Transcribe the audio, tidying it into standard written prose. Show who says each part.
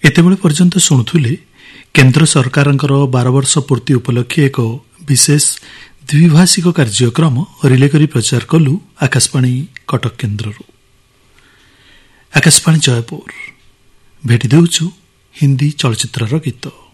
Speaker 1: ଏତେବେଳେ ପର୍ଯ୍ୟନ୍ତ ଶୁଣୁଥିଲେ କେନ୍ଦ୍ର ସରକାରଙ୍କର 12 ବର୍ଷ ପୂର୍ତ୍ତି ଉପଲକ୍ଷେ ଏକ ବିଶେଷ ଦ୍ୱିଭାଷିକ କାର୍ଯ୍ୟକ୍ରମ ରିଲେ କରି ପ୍ରଚାର କଲୁ ଆକାଶବାଣୀ କଟକ କେନ୍ଦ୍ରରୁ। ଆକାଶବାଣୀ ଜୟପୁର ଭେଟି ଦେଉଛୁ ହିନ୍ଦୀ ଚଳଚ୍ଚିତ୍ରର ଗୀତ।